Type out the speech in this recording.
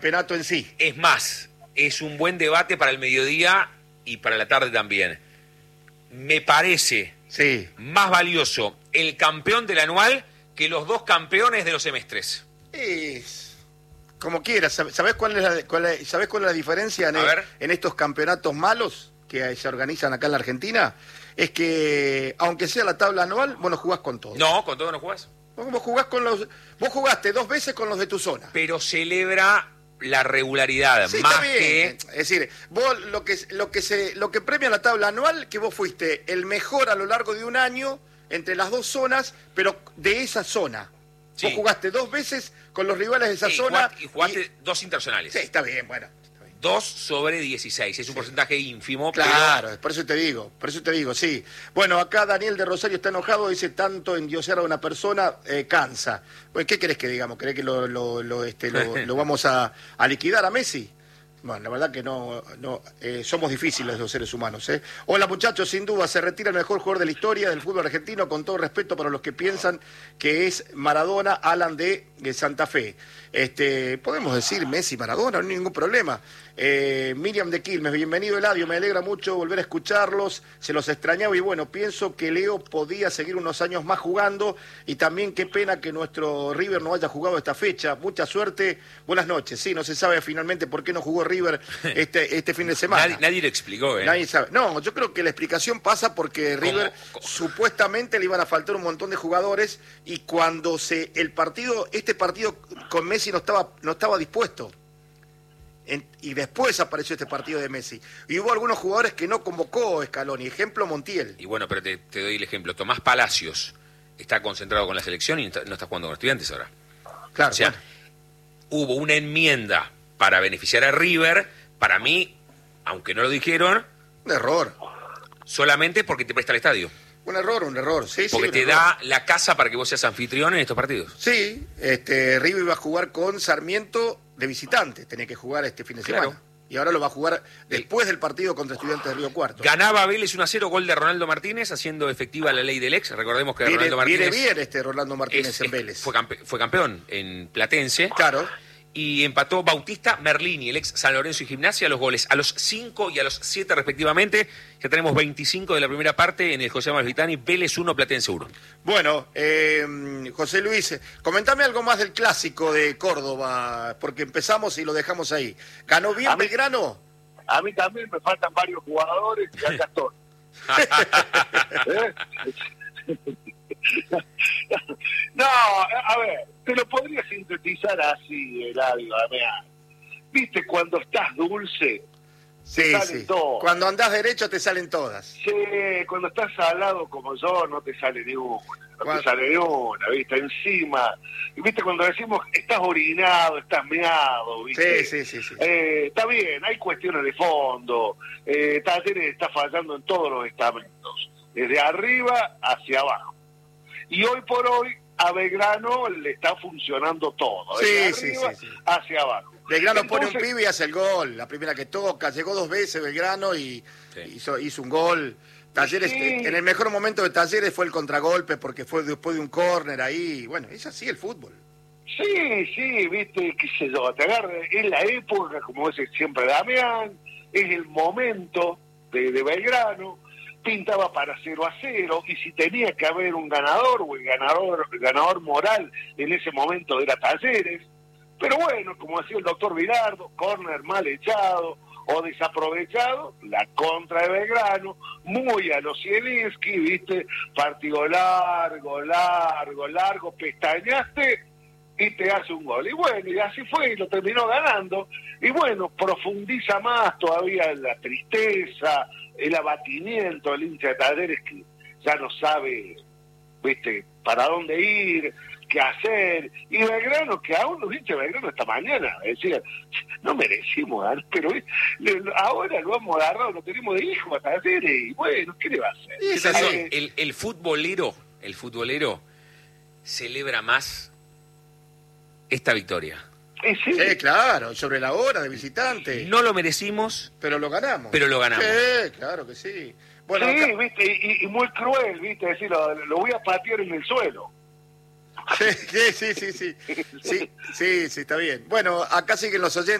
campeonato en sí. Es más, es un buen debate para el mediodía y para la tarde también. Me parece más valioso el campeón del anual que los dos campeones de los semestres. Es como quieras. ¿Sabés cuál es la diferencia en estos campeonatos malos que se organizan acá en la Argentina? Es que, aunque sea la tabla anual, vos no jugás con todos. No, con todos no jugás. Vos jugaste 2 veces con los de tu zona. Pero celebra la regularidad, sí, más está bien. que... Es decir, vos lo que premia la tabla anual, que vos fuiste el mejor a lo largo de un año entre las dos zonas, pero de esa zona. Sí. Vos jugaste 2 veces con los rivales de esa zona. Y jugaste 2 internacionales. Sí, está bien, bueno. 2 sobre 16, es un porcentaje ínfimo. Claro, pero... por eso te digo, sí. Bueno, acá Daniel de Rosario está enojado, dice tanto endiosar a una persona cansa. Bueno, ¿qué querés que digamos? ¿Querés que lo vamos a liquidar a Messi? Bueno, la verdad que no somos difíciles los seres humanos, ¿eh? Hola muchachos, sin duda se retira el mejor jugador de la historia del fútbol argentino, con todo respeto para los que piensan que es Maradona, Alan de Santa Fe. Podemos decir Messi, Maradona, no hay ningún problema. Miriam de Quilmes, bienvenido Eladio, me alegra mucho volver a escucharlos, se los extrañaba y bueno, pienso que Leo podía seguir unos años más jugando y también qué pena que nuestro River no haya jugado esta fecha, mucha suerte, buenas noches. Sí, no se sabe finalmente por qué no jugó River este fin de semana. Nadie lo explicó, ¿eh? Nadie sabe. No, yo creo que la explicación pasa porque River supuestamente le iban a faltar un montón de jugadores y cuando este partido con Messi no estaba dispuesto. Y después apareció este partido de Messi. Y hubo algunos jugadores que no convocó Scaloni, ejemplo Montiel. Y bueno, pero te doy el ejemplo. Tomás Palacios está concentrado con la selección y no está jugando con Estudiantes ahora. Claro. O sea, hubo una enmienda para beneficiar a River, para mí, aunque no lo dijeron... Un error. Solamente porque te presta el estadio. Un error, sí. Porque te da la casa para que vos seas anfitrión en estos partidos. Sí, River iba a jugar con Sarmiento de visitante, tenía que jugar este fin de semana. Y ahora lo va a jugar después del partido contra Estudiantes de Río Cuarto. Ganaba Vélez 1-0, gol de Ronaldo Martínez, haciendo efectiva la ley del ex. Recordemos que Ronaldo Martínez... Viene bien Ronaldo Martínez en Vélez. Fue campeón en Platense. Claro. Y empató Bautista Merlini, el ex San Lorenzo y Gimnasia, los goles a los 5 y a los 7 respectivamente. Ya tenemos 25 de la primera parte en el José Amalfitani, Vélez 1, Platense 1. Bueno, José Luis, comentame algo más del clásico de Córdoba, porque empezamos y lo dejamos ahí. ¿Ganó bien Belgrano? A mí también me faltan varios jugadores y acá estoy. No, a ver, te lo podría sintetizar así, Eladio, ¿viste cuando estás dulce? Sí. Todo. Cuando andás derecho te salen todas. Sí, cuando estás salado como yo no te sale ni una. Te sale ni una, ¿viste? Encima. Y ¿viste? Cuando decimos estás orinado, estás meado, ¿viste? Sí. Está bien, hay cuestiones de fondo. Talleres está fallando en todos los estamentos. Desde arriba hacia abajo. Y hoy por hoy a Belgrano le está funcionando todo. Desde arriba hacia abajo. Belgrano pone un pibe y hace el gol. La primera que toca, llegó 2 veces Belgrano y hizo un gol. Talleres, en el mejor momento de Talleres fue el contragolpe porque fue después de un córner ahí. Bueno, es así el fútbol. Sí, viste, qué sé yo, te agarra, es la época, como dice siempre Damián, es el momento de Belgrano. Pintaba para 0-0 y si tenía que haber un ganador o el ganador moral en ese momento era Talleres, pero bueno, como decía el doctor Virardo, córner mal echado o desaprovechado, la contra de Belgrano, muy a los Zielinski, viste, partido largo, pestañaste y te hace un gol. Y bueno, y así fue, y lo terminó ganando. Y bueno, profundiza más todavía la tristeza, el abatimiento del hincha de Talleres que ya no sabe, viste, para dónde ir, qué hacer. Y Belgrano, que aún los hinchas de Belgrano esta mañana decían, no merecimos ganar, pero ahora lo hemos agarrado, lo tenemos de hijo a Talleres, y bueno, ¿qué le va a hacer? El futbolero celebra más esta victoria. Sí, claro, sobre la hora de visitante. No lo merecimos, pero lo ganamos. Sí, claro que sí. Bueno, sí, viste, y muy cruel, viste, decir, lo voy a patear en el suelo. Sí, sí, sí, sí, sí, sí, sí, está bien. Bueno, acá siguen los oyentes.